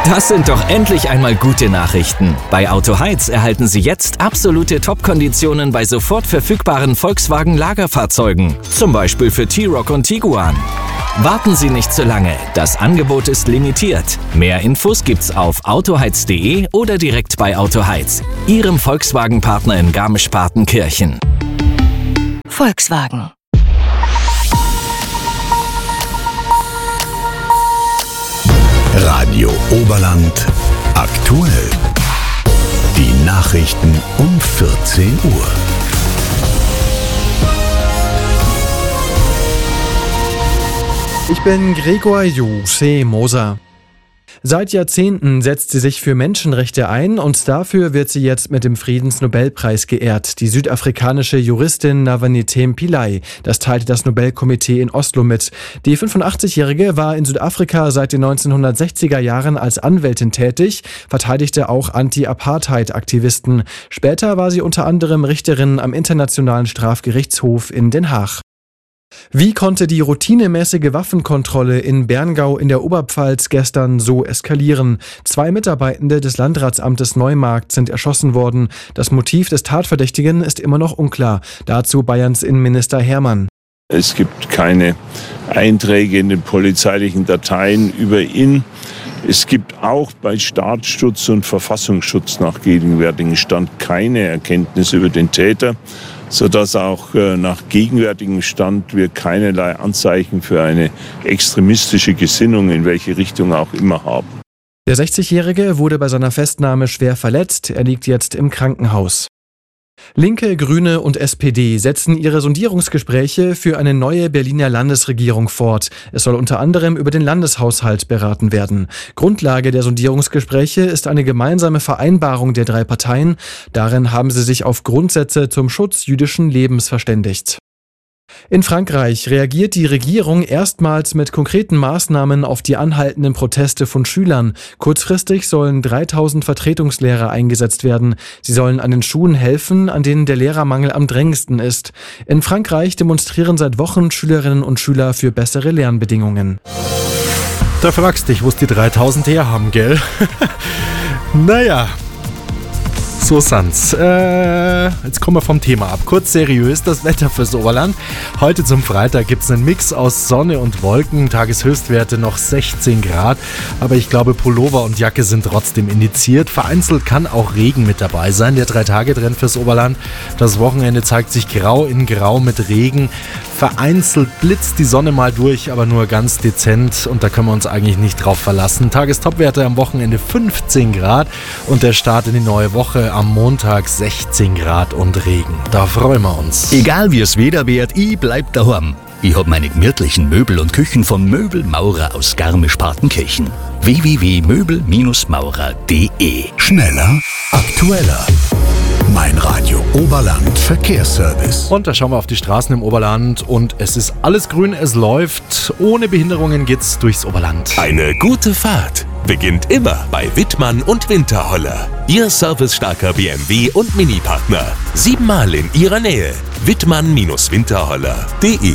Das sind doch endlich einmal gute Nachrichten. Bei Autoheiz erhalten Sie jetzt absolute Top-Konditionen bei sofort verfügbaren Volkswagen-Lagerfahrzeugen. Zum Beispiel für T-Roc und Tiguan. Warten Sie nicht zu lange. Das Angebot ist limitiert. Mehr Infos gibt's auf autoheiz.de oder direkt bei Autoheiz, Ihrem Volkswagen-Partner in Garmisch-Partenkirchen. Volkswagen. Radio Oberland aktuell. Die Nachrichten um 14 Uhr. Ich bin Gregor Moser. Seit Jahrzehnten setzt sie sich für Menschenrechte ein und dafür wird sie jetzt mit dem Friedensnobelpreis geehrt. Die südafrikanische Juristin Navanethe Pillay, das teilte das Nobelkomitee in Oslo mit. Die 85-Jährige war in Südafrika seit den 1960er Jahren als Anwältin tätig, verteidigte auch Anti-Apartheid-Aktivisten. Später war sie unter anderem Richterin am Internationalen Strafgerichtshof in Den Haag. Wie konnte die routinemäßige Waffenkontrolle in Berngau in der Oberpfalz gestern so eskalieren? 2 Mitarbeitende des Landratsamtes Neumarkt sind erschossen worden. Das Motiv des Tatverdächtigen ist immer noch unklar. Dazu Bayerns Innenminister Hermann. Es gibt keine Einträge in den polizeilichen Dateien über ihn. Es gibt auch bei Staatsschutz und Verfassungsschutz nach gegenwärtigem Stand keine Erkenntnisse über den Täter, sodass auch nach gegenwärtigem Stand wir keinerlei Anzeichen für eine extremistische Gesinnung in welche Richtung auch immer haben. Der 60-Jährige wurde bei seiner Festnahme schwer verletzt. Er liegt jetzt im Krankenhaus. Linke, Grüne und SPD setzen ihre Sondierungsgespräche für eine neue Berliner Landesregierung fort. Es soll unter anderem über den Landeshaushalt beraten werden. Grundlage der Sondierungsgespräche ist eine gemeinsame Vereinbarung der 3 Parteien. Darin haben sie sich auf Grundsätze zum Schutz jüdischen Lebens verständigt. In Frankreich reagiert die Regierung erstmals mit konkreten Maßnahmen auf die anhaltenden Proteste von Schülern. Kurzfristig sollen 3000 Vertretungslehrer eingesetzt werden. Sie sollen an den Schulen helfen, an denen der Lehrermangel am drängendsten ist. In Frankreich demonstrieren seit Wochen Schülerinnen und Schüler für bessere Lernbedingungen. Da fragst dich, wo es die 3000 her haben, gell? Naja. So sind's. Jetzt kommen wir vom Thema ab. Kurz seriös, das Wetter fürs Oberland. Heute zum Freitag gibt's einen Mix aus Sonne und Wolken. Tageshöchstwerte noch 16 Grad. Aber ich glaube, Pullover und Jacke sind trotzdem indiziert. Vereinzelt kann auch Regen mit dabei sein. Der 3-Tage-Trend fürs Oberland. Das Wochenende zeigt sich grau in grau mit Regen. Vereinzelt blitzt die Sonne mal durch, aber nur ganz dezent. Und da können wir uns eigentlich nicht drauf verlassen. Tagestopwerte am Wochenende 15 Grad. Und der Start in die neue Woche am Montag 16 Grad und Regen. Da freuen wir uns. Egal wie es Wetter wird, ich bleib daheim. Ich hab meine gemütlichen Möbel und Küchen von Möbelmaurer aus Garmisch-Partenkirchen. www.möbelmaurer.de. Schneller, aktueller. Mein Radio Oberland Verkehrsservice. Und da schauen wir auf die Straßen im Oberland und es ist alles grün, es läuft. Ohne Behinderungen geht's durchs Oberland. Eine gute Fahrt beginnt immer bei Wittmann und Winterholler. Ihr servicestarker BMW- und Mini-Partner. 7-mal in Ihrer Nähe. Wittmann-Winterholler.de.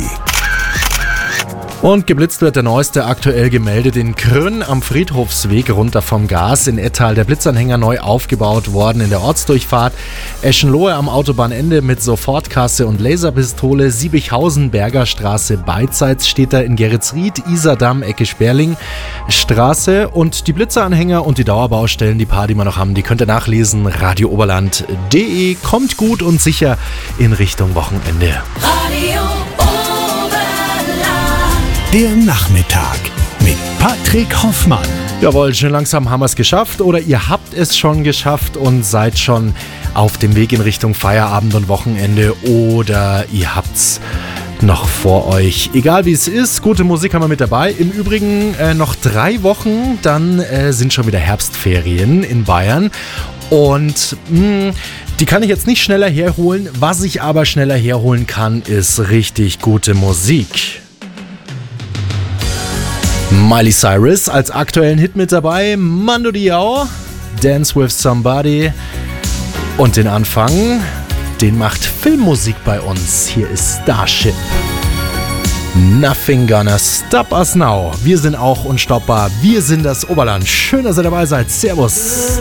Und geblitzt wird der neueste aktuell gemeldet in Krönn am Friedhofsweg runter vom Gas in Ettal. Der Blitzanhänger neu aufgebaut worden in der Ortsdurchfahrt. Eschenlohe am Autobahnende mit Sofortkasse und Laserpistole. Siebichhausen, Bergerstraße, beidseits steht er in Geretsried, Isardamm, Ecke Sperling Straße. Und die Blitzeranhänger und die Dauerbaustellen, die paar, die wir noch haben, die könnt ihr nachlesen. radiooberland.de. Kommt gut und sicher in Richtung Wochenende. Radio Der Nachmittag mit Patrick Hoffmann. Jawohl, schon langsam haben wir es geschafft oder ihr habt es schon geschafft und seid schon auf dem Weg in Richtung Feierabend und Wochenende oder ihr habt's noch vor euch. Egal wie es ist, gute Musik haben wir mit dabei. Im Übrigen noch 3 Wochen, dann sind schon wieder Herbstferien in Bayern und die kann ich jetzt nicht schneller herholen. Was ich aber schneller herholen kann, ist richtig gute Musik. Miley Cyrus als aktuellen Hit mit dabei, Mando Diao, Dance with Somebody und den Anfang, den macht Filmmusik bei uns. Hier ist Starship. Nothing gonna stop us now. Wir sind auch unstoppbar. Wir sind das Oberland. Schön, dass ihr dabei seid. Servus.